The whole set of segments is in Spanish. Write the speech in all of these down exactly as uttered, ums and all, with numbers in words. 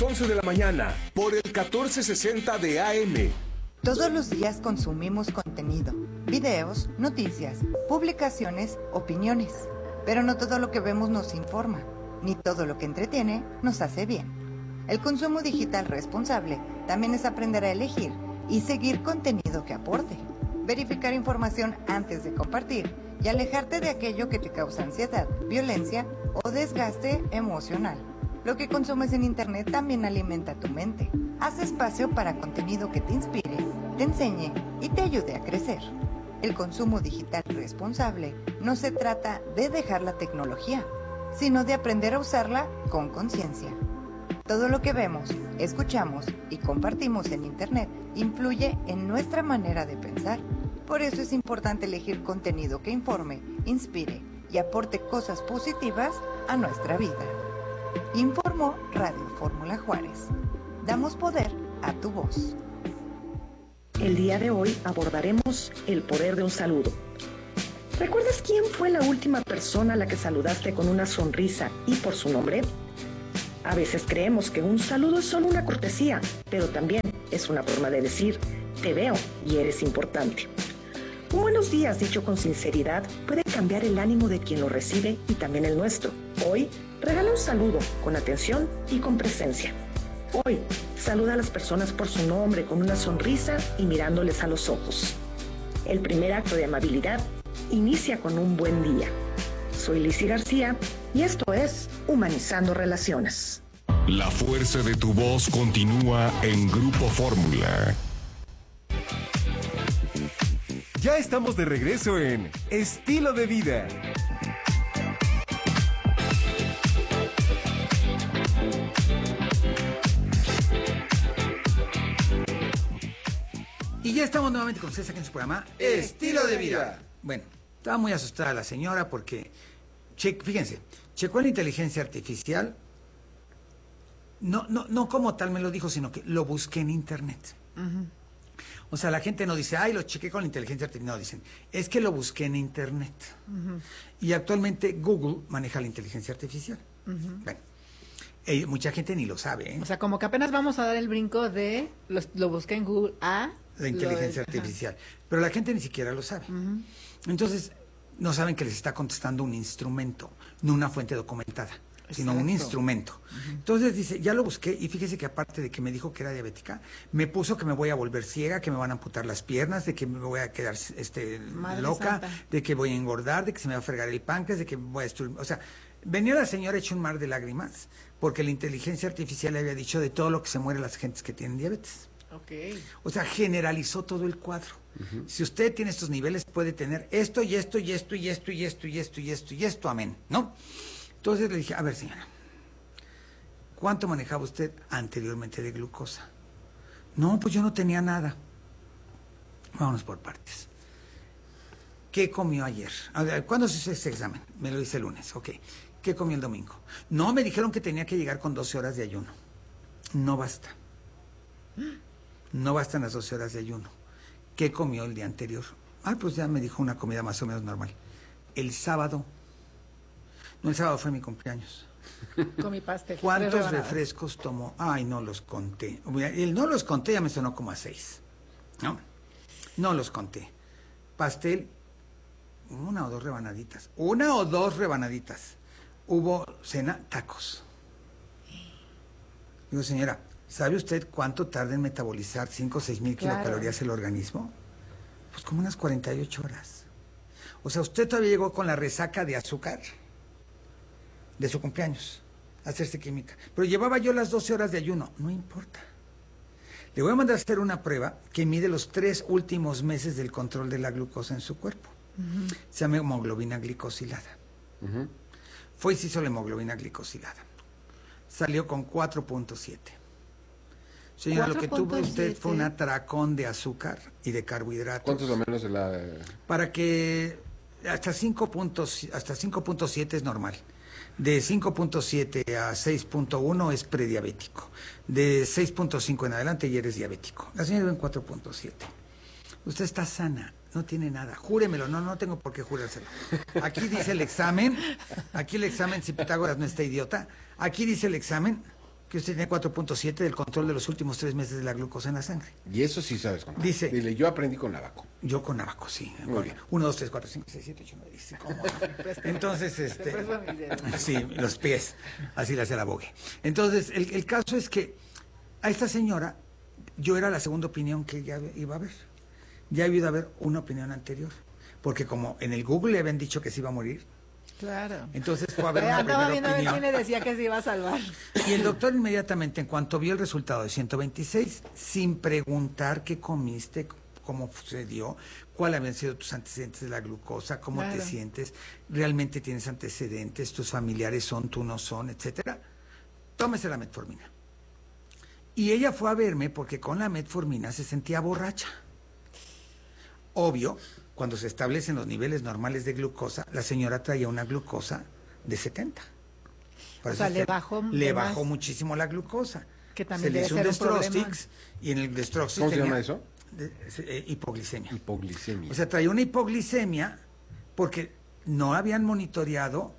once de la mañana, por el catorce sesenta de A M. Todos los días consumimos contenido, videos, noticias, publicaciones, opiniones. Pero no todo lo que vemos nos informa, ni todo lo que entretiene nos hace bien. El consumo digital responsable también es aprender a elegir y seguir contenido que aporte. Verificar información antes de compartir y alejarte de aquello que te causa ansiedad, violencia o desgaste emocional. Lo que consumes en internet también alimenta tu mente. Haz espacio para contenido que te inspire, te enseñe y te ayude a crecer. El consumo digital responsable no se trata de dejar la tecnología, sino de aprender a usarla con conciencia. Todo lo que vemos, escuchamos y compartimos en internet influye en nuestra manera de pensar. Por eso es importante elegir contenido que informe, inspire y aporte cosas positivas a nuestra vida. Informó Radio Fórmula Juárez. Damos poder a tu voz. El día de hoy abordaremos el poder de un saludo. ¿Recuerdas quién fue la última persona a la que saludaste con una sonrisa y por su nombre? A veces creemos que un saludo es solo una cortesía, pero también es una forma de decir, te veo y eres importante. Un buenos días dicho con sinceridad puede cambiar el ánimo de quien lo recibe y también el nuestro. Hoy, regala un saludo con atención y con presencia. Hoy, saluda a las personas por su nombre con una sonrisa y mirándoles a los ojos. El primer acto de amabilidad inicia con un buen día. Soy Lizzy García y esto es Humanizando Relaciones. La fuerza de tu voz continúa en Grupo Fórmula. Ya estamos de regreso en Estilo de Vida. Y ya estamos nuevamente con ustedes aquí en su programa Estilo de Vida. Bueno, estaba muy asustada la señora porque, che, fíjense, checó la inteligencia artificial, no, no, no como tal me lo dijo, sino que lo busqué en internet. Uh-huh. O sea, la gente no dice, ay, lo chequé con la inteligencia artificial, no, dicen, es que lo busqué en internet. Uh-huh. Y actualmente Google maneja la inteligencia artificial. Uh-huh. Bueno, eh, mucha gente ni lo sabe, ¿eh? O sea, como que apenas vamos a dar el brinco de, lo, lo busqué en Google a... La inteligencia lo, artificial. Ajá. Pero la gente ni siquiera lo sabe. Uh-huh. Entonces, no saben que les está contestando un instrumento, no una fuente documentada, Exacto. sino un instrumento. Uh-huh. Entonces dice, ya lo busqué y fíjese que aparte de que me dijo que era diabética, me puso que me voy a volver ciega, que me van a amputar las piernas, de que me voy a quedar este, loca, Santa. de que voy a engordar, de que se me va a fregar el páncreas, de que voy a destruir... O sea, venía la señora hecha un mar de lágrimas porque la inteligencia artificial le había dicho de todo lo que se muere las gentes que tienen diabetes. Okay. O sea, generalizó todo el cuadro. Uh-huh. Si usted tiene estos niveles, puede tener esto y esto y esto y esto y esto y esto y esto y esto, amén, ¿no? Entonces le dije, a ver, señora, ¿cuánto manejaba usted anteriormente de glucosa? No, pues yo no tenía nada. Vámonos por partes. ¿Qué comió ayer? A ver, ¿cuándo se hizo este examen? Me lo hice el lunes, ok. ¿Qué comió el domingo? No, me dijeron que tenía que llegar con doce horas de ayuno. No basta. No bastan las doce horas de ayuno. ¿Qué comió el día anterior? Ah, pues ya me dijo una comida más o menos normal. El sábado, no, el sábado fue mi cumpleaños. Comí pastel. ¿Cuántos refrescos tomó? Ay, no los conté. El no los conté ya me sonó como a seis. No, no los conté. Pastel, una o dos rebanaditas. Una o dos rebanaditas. Hubo cena, tacos. Digo, señora, ¿sabe usted cuánto tarda en metabolizar cinco o seis mil claro. kilocalorías el organismo? Pues como unas cuarenta y ocho horas. O sea, usted todavía llegó con la resaca de azúcar de su cumpleaños a hacerse química. Pero llevaba yo las doce horas de ayuno. No importa. Le voy a mandar a hacer una prueba que mide los tres últimos meses del control de la glucosa en su cuerpo. Uh-huh. Se llama hemoglobina glicosilada. Uh-huh. Fue y se hizo la hemoglobina glicosilada. Salió con cuatro punto siete. Señora, lo que tuvo usted fue un atracón de azúcar y de carbohidratos. ¿Cuánto es lo menos de la...? Para que hasta cinco puntos, hasta cinco punto siete es normal. De cinco punto siete a seis punto uno es prediabético. De seis punto cinco en adelante ya eres diabético. La señora en cuatro punto siete. Usted está sana, no tiene nada. Júremelo, no, no tengo por qué jurárselo. Aquí dice el examen, aquí el examen, si Pitágoras no está idiota, aquí dice el examen que usted tiene cuatro punto siete del control de los últimos tres meses de la glucosa en la sangre. Y eso sí sabes contar. Dice, Dile, yo aprendí con Abaco. Yo con Abaco, sí. Muy bien. uno, dos, tres, cuatro, cinco, seis, siete, ocho, nueve, diez. ¿Cómo? Entonces, este... Sí, los pies. Así le hace la bogue. Entonces, el, el caso es que a esta señora, yo era la segunda opinión que ella iba a ver. Ya había ido a ver una opinión anterior. Porque como en el Google le habían dicho que se iba a morir, claro. entonces fue a ver una Andaba primera viendo a ver opinión. quién le decía que se iba a salvar. Y el doctor inmediatamente, en cuanto vio el resultado de ciento veintiséis, sin preguntar qué comiste, cómo sucedió, cuáles habían sido tus antecedentes de la glucosa, cómo Claro. te sientes, realmente tienes antecedentes, tus familiares son, tú no son, etcétera, tómese la metformina. Y ella fue a verme porque con la metformina se sentía borracha. Obvio, cuando se establecen los niveles normales de glucosa, la señora traía una glucosa de setenta. Por O eso sea, es le que bajó le de bajó más. muchísimo la glucosa. Que también se le debe hizo ser un un problema. Destrostix y en el Destrostix ¿Cómo se tenía llama eso? de- eh, hipoglicemia. Hipoglicemia. O sea, traía una hipoglicemia porque no habían monitoreado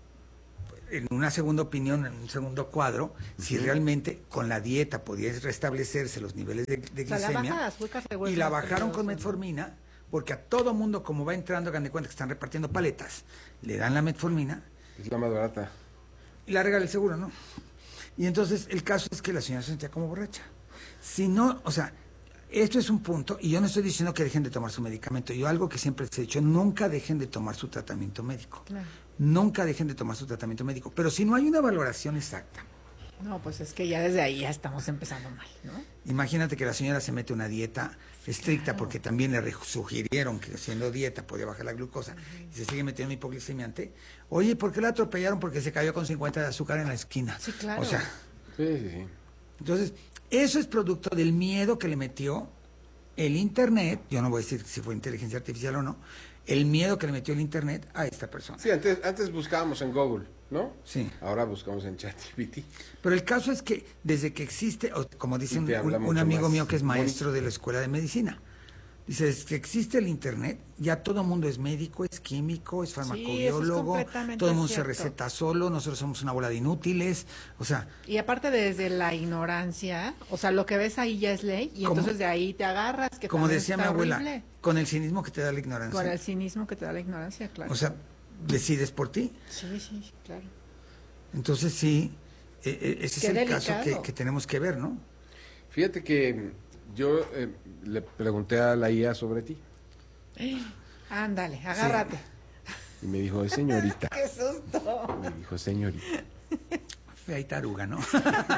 en una segunda opinión, en un segundo cuadro, si realmente con la dieta podía restablecerse los niveles de, de O sea, la glicemia. baja de azúcar seguro Y es la más bajaron con peligrosa, ¿no? metformina, porque a todo mundo, como va entrando, hagan de cuenta que están repartiendo paletas, le dan la metformina Es la más barata. y la regala el seguro, ¿no? Y entonces el caso es que la señora se sentía como borracha. Si no, o sea, esto es un punto, y yo no estoy diciendo que dejen de tomar su medicamento, yo algo que siempre les he dicho, nunca dejen de tomar su tratamiento médico. Claro. Nunca dejen de tomar su tratamiento médico. Pero si no hay una valoración exacta, No, pues es que ya desde ahí ya estamos empezando mal, ¿no? imagínate que la señora se mete una dieta estricta Claro. porque también le re- sugirieron que haciendo dieta podía bajar la glucosa y se sigue metiendo hipoglicemiante. Oye, ¿por qué la atropellaron? Porque se cayó con cincuenta de azúcar en la esquina. Sí, claro. O sea, Sí, sí, sí. entonces, eso es producto del miedo que le metió el Internet, yo no voy a decir si fue inteligencia artificial o no, el miedo que le metió el Internet a esta persona. Sí, antes, antes buscábamos en Google, ¿no? Sí. Ahora buscamos en ChatGPT. Pero el caso es que desde que existe, o como dice Y un, te habla un- un mucho amigo más mío que es bonito. maestro de la escuela de medicina, dice, desde que existe el Internet, ya todo el mundo es médico, es químico, es farmacobiólogo, completamente todo el mundo se cierto. receta solo, nosotros somos una bola de inútiles, o sea, Y aparte desde la ignorancia, o sea, lo que ves ahí ya es ley y Como- entonces de ahí te agarras, que como también decía mi está abuela, horrible. con el cinismo que te da la ignorancia. Con el cinismo que te da la ignorancia, claro. O sea, decides por ti. sí, sí, claro. Entonces sí, eh, eh, ese Qué es el delicado. caso que, que tenemos que ver, ¿no? Fíjate que yo eh, le pregunté a la I A sobre ti Ándale, agárrate. y me dijo, es señorita. ¡Qué susto! Me dijo, señorita. Fea y taruga, ¿no?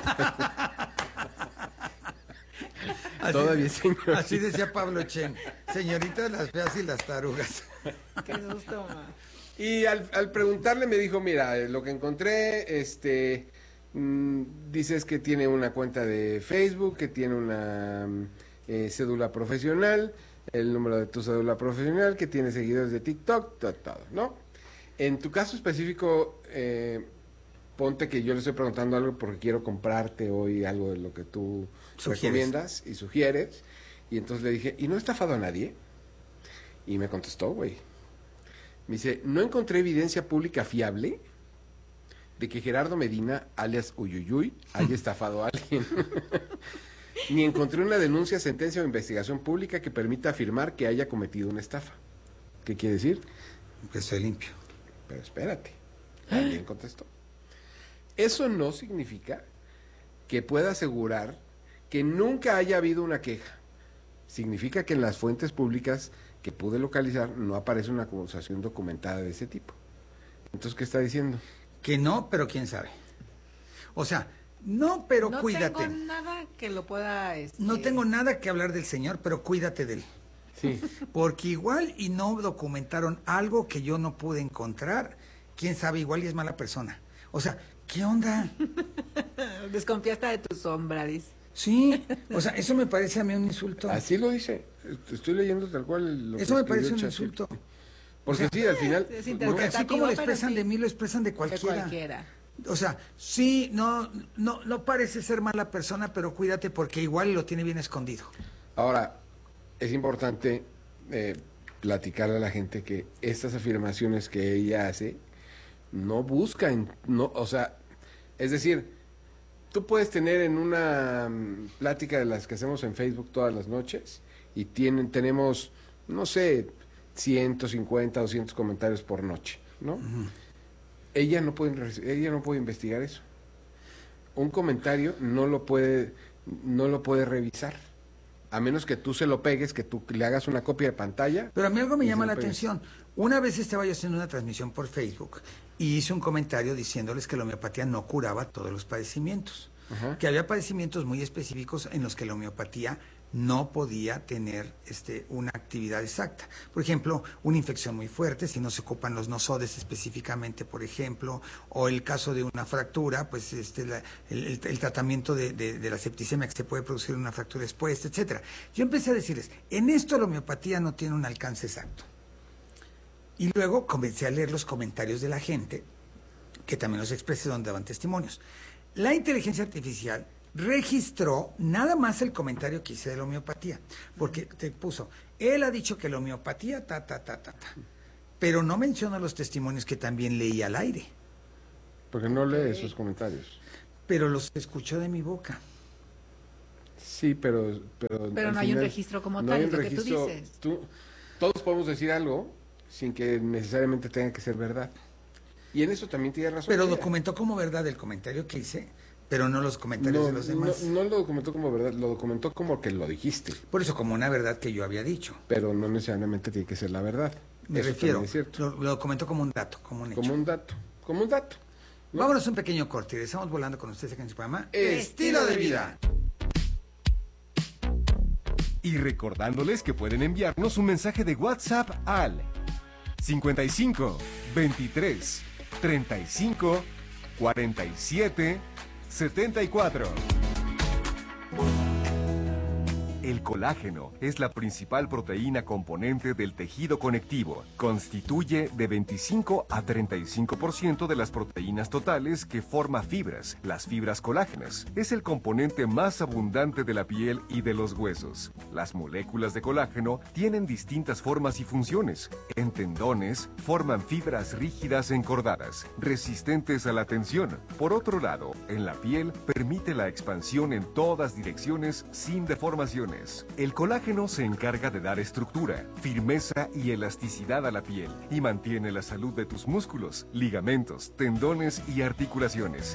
Así- Todavía es señorita. Así decía Pablo Chen, señoritas las feas y las tarugas. ¡Qué susto, ma! Y al, al preguntarle me dijo, mira, eh, lo que encontré, este, mm, dices que tiene una cuenta de Facebook, que tiene una mm, eh, cédula profesional, el número de tu cédula profesional, que tiene seguidores de TikTok, todo, todo, ¿no? En tu caso específico, eh, ponte que yo le estoy preguntando algo porque quiero comprarte hoy algo de lo que tú Sugieres. recomiendas y sugieres. Y entonces le dije, ¿y no he estafado a nadie? Y me contestó, güey. Me dice, no encontré evidencia pública fiable de que Gerardo Medina, alias Uyuyuy, haya estafado a alguien. Ni encontré una denuncia, sentencia o investigación pública que permita afirmar que haya cometido una estafa. ¿Qué quiere decir? Que estoy limpio. Pero espérate, también contestó. Eso no significa que pueda asegurar que nunca haya habido una queja. Significa que en las fuentes públicas que pude localizar no aparece una acusación documentada de ese tipo. Entonces, ¿qué está diciendo? Que no, pero quién sabe. O sea, no, pero no cuídate. tengo nada que lo pueda... este, No tengo nada que hablar del señor, pero cuídate de él. Sí. Porque igual y no documentaron algo que yo no pude encontrar, quién sabe, igual y es mala persona. O sea, ¿qué onda? Desconfiaste de tu sombra, dice. Sí, o sea, eso me parece a mí un insulto. Así lo dice. Estoy leyendo tal cual lo Eso que me parece un escribió ChatGPT. insulto. Porque O sea, sí, al final... es Porque interpretativo, así como lo pero expresan sí. de mí, lo expresan de De cualquiera. cualquiera. O sea, sí, no, no, no parece ser mala persona, pero cuídate porque igual lo tiene bien escondido. Ahora, es importante eh, platicarle a la gente que estas afirmaciones que ella hace no buscan, no, o sea, es decir, tú puedes tener en una mm, plática de las que hacemos en Facebook todas las noches y tienen, tenemos, no sé, ciento cincuenta, doscientos comentarios por noche, ¿no? Uh-huh. Ella no puede, ella no puede investigar eso. Un comentario no lo puede, no lo puede revisar. A menos que tú se lo pegues, que tú le hagas una copia de pantalla. Pero a mí algo me llama la atención. Una vez estaba yo haciendo una transmisión por Facebook y hice un comentario diciéndoles que la homeopatía no curaba todos los padecimientos. Ajá. Que había padecimientos muy específicos en los que la homeopatía no podía tener este, una actividad exacta. Por ejemplo, una infección muy fuerte, si no se ocupan los nosodes específicamente, por ejemplo, o el caso de una fractura, pues este, la, el, el, el tratamiento de, de, de la septicemia que se puede producir en una fractura expuesta, etcétera. Yo empecé a decirles, en esto la homeopatía no tiene un alcance exacto. Y luego comencé a leer los comentarios de la gente, que también los expresé donde daban testimonios. La inteligencia artificial registró nada más el comentario que hice de la homeopatía, porque te puso, él ha dicho que la homeopatía, ta, ta, ta, ta, ta, pero no menciona los testimonios que también leí al aire. Porque no lee esos comentarios. Pero los escuchó de mi boca. Sí, pero... Pero, pero no hay final, un registro como no tal, es lo registro, que tú dices. Tú, todos podemos decir algo sin que necesariamente tenga que ser verdad. Y en eso también tiene razón. Pero ella documentó como verdad el comentario que hice, pero no los comentarios no, de los demás. No, no lo documentó como verdad, lo documentó como que lo dijiste. Por eso, como una verdad que yo había dicho. Pero no necesariamente tiene que ser la verdad. Me eso refiero, es lo, lo documentó como un dato, como un hecho. Como un dato, como un dato. ¿No? Vámonos a un pequeño corte y estamos volando con ustedes aquí en su programa Estilo de Vida. Y recordándoles que pueden enviarnos un mensaje de WhatsApp al cincuenta y cinco, veintitrés, treinta y cinco, cuarenta y siete, setenta y cuatro. El colágeno es la principal proteína componente del tejido conectivo. Constituye de veinticinco a treinta y cinco por ciento de las proteínas totales que forma fibras, las fibras colágenas. Es el componente más abundante de la piel y de los huesos. Las moléculas de colágeno tienen distintas formas y funciones. En tendones, forman fibras rígidas encordadas, resistentes a la tensión. Por otro lado, en la piel, permite la expansión en todas direcciones sin deformaciones. El colágeno se encarga de dar estructura, firmeza y elasticidad a la piel y mantiene la salud de tus músculos, ligamentos, tendones y articulaciones.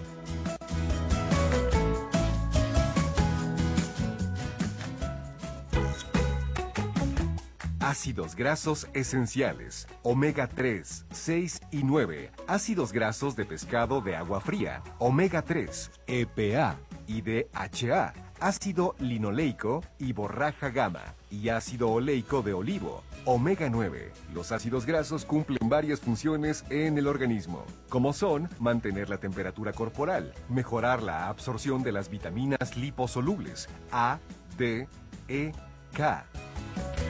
Ácidos grasos esenciales, omega tres, seis y nueve, ácidos grasos de pescado de agua fría, omega tres, E P A y D H A, ácido linoleico y borraja gamma, y ácido oleico de olivo, omega nueve. Los ácidos grasos cumplen varias funciones en el organismo, como son mantener la temperatura corporal, mejorar la absorción de las vitaminas liposolubles A, D, E, K,